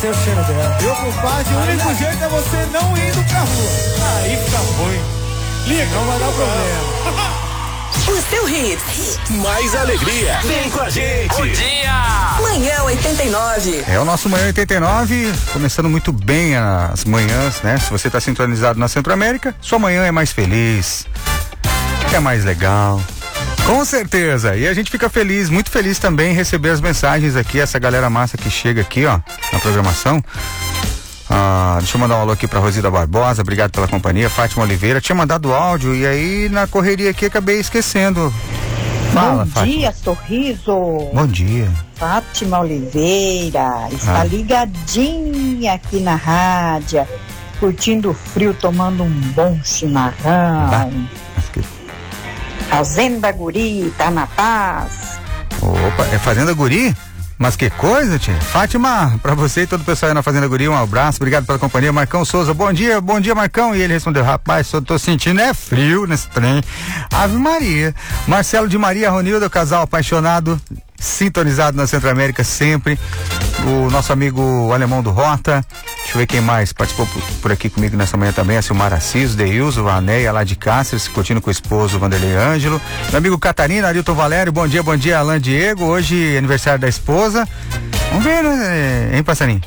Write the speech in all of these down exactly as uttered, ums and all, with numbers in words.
Seu cheiro dela. Meu compadre, o único jeito é você não indo pra rua. Aí fica ruim. Liga, não vai dar problema. O seu hits. Mais alegria. Vem com a gente. Bom dia. Manhã oitenta e nove. É o nosso Manhã oitenta e nove, começando muito bem as manhãs, né? Se você está sintonizado na Centro-América, sua manhã é mais feliz, é mais legal. Com certeza. E a gente fica feliz, muito feliz também em receber as mensagens aqui, essa galera massa que chega aqui, ó, na programação. Ah, deixa eu mandar um alô aqui pra Rosida Barbosa, obrigado pela companhia. Fátima Oliveira, tinha mandado áudio e aí na correria aqui acabei esquecendo. Fala, Bom Fátima. dia, Sorriso. Bom dia. Fátima Oliveira está Ah. ligadinha aqui na rádio, curtindo o frio, tomando um bom chimarrão. Bah, mas que- Fazenda Guri, tá na paz. Opa, é Fazenda Guri? Mas que coisa, tia. Fátima, pra você e todo o pessoal aí na Fazenda Guri, um abraço, obrigado pela companhia. Marcão Souza, bom dia, bom dia, Marcão. E ele respondeu, rapaz, eu tô sentindo é frio nesse trem. Ave Maria. Marcelo de Maria Ronildo, casal apaixonado, sintonizado na Centro-América sempre. O nosso amigo alemão do Rota. Deixa eu ver quem mais participou por, por aqui comigo nessa manhã também. A Silmara Assis, Deilzo, a Neia lá de Cáceres, curtindo com o esposo Vanderlei Ângelo. Meu amigo Catarina, Arilton Valério, bom dia, bom dia, Alain Diego. Hoje aniversário da esposa. Vamos ver, né, hein, passarinho?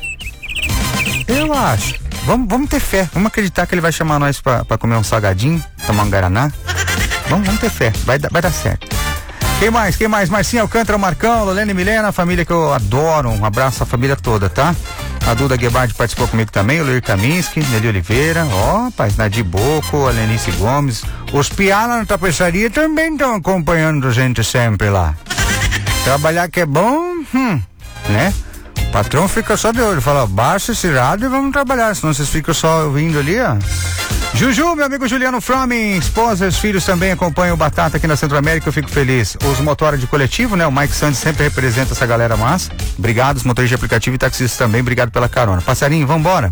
Eu acho. Vamos, vamos ter fé. Vamos acreditar que ele vai chamar nós pra, pra comer um salgadinho, tomar um guaraná. Vamos, vamos ter fé. Vai, vai dar certo. Quem mais? Quem mais? Marcinha Alcântara, Marcão, Lolene e Milena, a família que eu adoro. Um abraço à família toda, tá? A Duda Guebardi participou comigo também, o Leir Kaminski, Nelly Oliveira, ó, Paz Nadir Boco, a Lenice Gomes. Os pianos na tapeçaria também estão acompanhando a gente sempre lá. Trabalhar que é bom, hum, né? O patrão fica só de olho, fala, baixa esse rádio e vamos trabalhar, senão vocês ficam só ouvindo ali, ó. Juju, meu amigo Juliano Fromin, esposas, filhos também acompanham o Batata aqui na Centro-América, eu fico feliz. Os motoras de coletivo, né? O Mike Santos sempre representa essa galera massa. Obrigado, os motores de aplicativo e taxistas também, obrigado pela carona. Passarinho, vambora?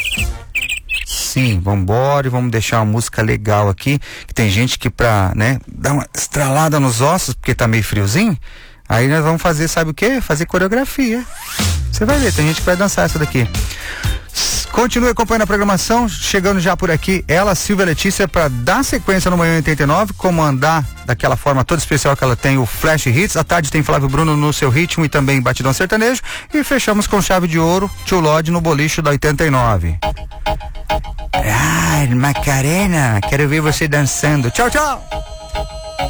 Sim, vambora e vamos deixar uma música legal aqui, que tem gente que pra, né, dar uma estralada nos ossos, porque tá meio friozinho, aí nós vamos fazer, sabe o quê? Fazer coreografia. Você vai ver, tem gente que vai dançar essa daqui. Continue acompanhando a programação, chegando já por aqui, ela, Silvia Letícia, para dar sequência no Manhã oitenta e nove, comandar daquela forma toda especial que ela tem o Flash Hits. À tarde tem Flávio Bruno no seu ritmo e também Batidão Sertanejo. E fechamos com chave de ouro, Tio Lodge no bolicho da oitenta e nove. Ai, Macarena, quero ver você dançando. Tchau, tchau!